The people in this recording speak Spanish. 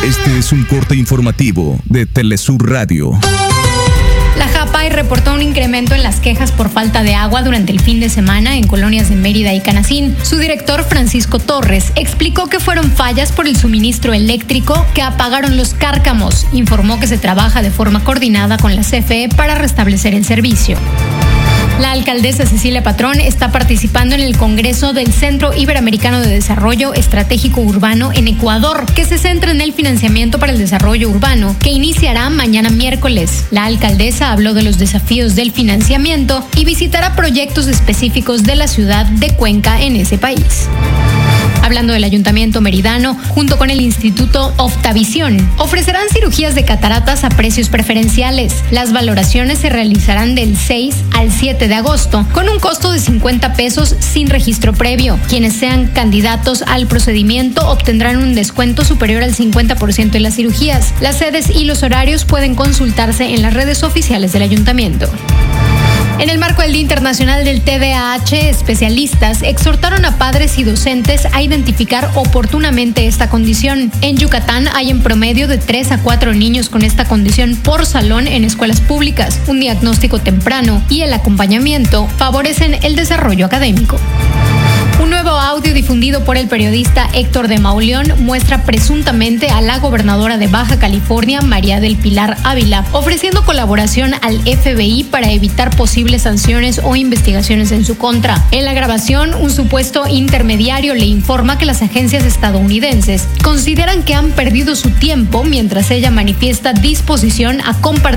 Este es un corte informativo de Telesur Radio. La JAPAI reportó un incremento en las quejas por falta de agua durante el fin de semana en colonias de Mérida y Canacín. Su director, Francisco Torres, explicó que fueron fallas por el suministro eléctrico que apagaron los cárcamos. Informó que se trabaja de forma coordinada con la CFE para restablecer el servicio. La alcaldesa Cecilia Patrón está participando en el Congreso del Centro Iberoamericano de Desarrollo Estratégico Urbano en Ecuador, que se centra en el financiamiento para el desarrollo urbano, que iniciará mañana miércoles. La alcaldesa habló de los desafíos del financiamiento y visitará proyectos específicos de la ciudad de Cuenca en ese país. Hablando del Ayuntamiento Meridano, junto con el Instituto Oftavisión, ofrecerán cirugías de cataratas a precios preferenciales. Las valoraciones se realizarán del 6 al 7 de agosto, con un costo de 50 pesos sin registro previo. Quienes sean candidatos al procedimiento obtendrán un descuento superior al 50% en las cirugías. Las sedes y los horarios pueden consultarse en las redes oficiales del Ayuntamiento. En el marco del Día Internacional del TDAH, especialistas exhortaron a padres y docentes a identificar oportunamente esta condición. En Yucatán hay en promedio de 3 a 4 niños con esta condición por salón en escuelas públicas. Un diagnóstico temprano y el acompañamiento favorecen el desarrollo académico. Un nuevo audio difundido por el periodista Héctor de Mauleón muestra presuntamente a la gobernadora de Baja California, María del Pilar Ávila, ofreciendo colaboración al FBI para evitar posibles sanciones o investigaciones en su contra. En la grabación, un supuesto intermediario le informa que las agencias estadounidenses consideran que han perdido su tiempo mientras ella manifiesta disposición a compartir